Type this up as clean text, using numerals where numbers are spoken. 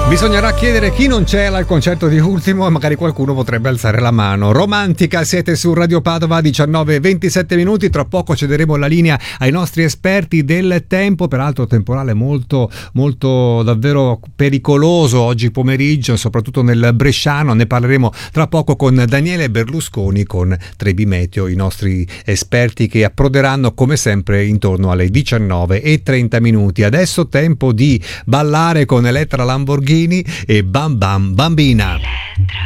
Bisognerà chiedere chi non c'era al concerto di Ultimo e magari qualcuno potrebbe alzare la mano. Romantica, siete su Radio Padova, 19:27 minuti. Tra poco cederemo la linea ai nostri esperti del tempo, peraltro temporale molto molto davvero pericoloso oggi pomeriggio, soprattutto nel Bresciano. Ne parleremo tra poco con Daniele Berlusconi, con Trebi Meteo, i nostri esperti che approderanno come sempre intorno alle 19:30 minuti. Adesso tempo di ballare con Elettra Lamborghini e Bam Bam Bambina. Elettra.